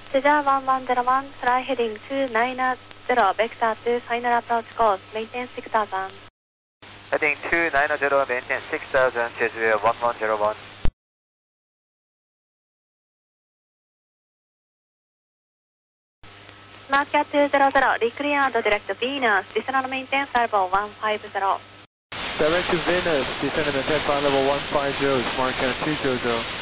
Cesar 1101, fly heading 290, vector to final approach course, maintain 6000. Heading 290, maintain 6000, Jeju 1101. Smartcat 200, declear and direct Venus, descend and maintain flight level 150. Direct to Venus, descend and maintain flight level 150, Smartcat 200.